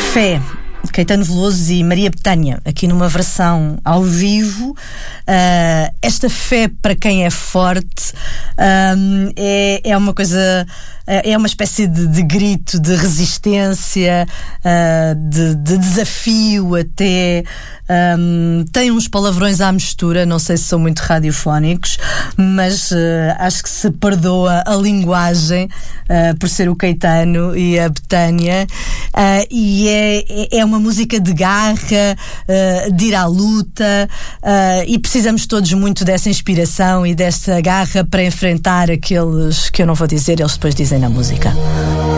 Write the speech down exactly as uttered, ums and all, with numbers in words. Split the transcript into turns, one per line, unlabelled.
Fé, Caetano Veloso e Maria Bethânia, aqui numa versão ao vivo. Uh, esta fé para quem é forte um, é, é uma coisa, é uma espécie de, de grito de resistência, uh, de, de desafio até. Um, tem uns palavrões à mistura, não sei se são muito radiofónicos, mas uh, acho que se perdoa a linguagem uh, por ser o Caetano e a Bethânia, uh, e é, é uma música de garra, uh, de ir à luta, uh, e precisamos todos muito dessa inspiração e desta garra para enfrentar aqueles que eu não vou dizer, eles depois dizem na música.